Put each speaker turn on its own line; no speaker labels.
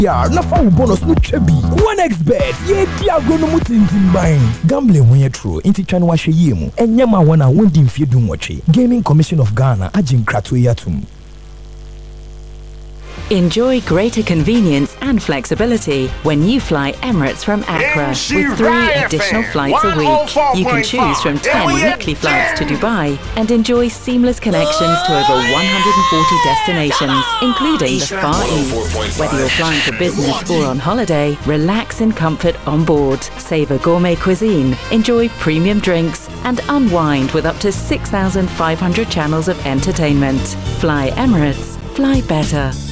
Yeah, na fa bonus no chebi. 1xbet, ye di agono mutintin buying. Gambling when you true, inti chan wa hwe yemu. Enyama wana wondi mfie dum wache. Gaming Commission of Ghana agin kratu yatum.
Enjoy greater convenience and flexibility when you fly Emirates from Accra with 3 additional flights a week. You can choose from 10 weekly flights to Dubai and enjoy seamless connections to over 140 destinations, including the Far East. Whether you're flying for business or on holiday, relax in comfort on board, savor gourmet cuisine, enjoy premium drinks, and unwind with up to 6,500 channels of entertainment. Fly Emirates, fly better.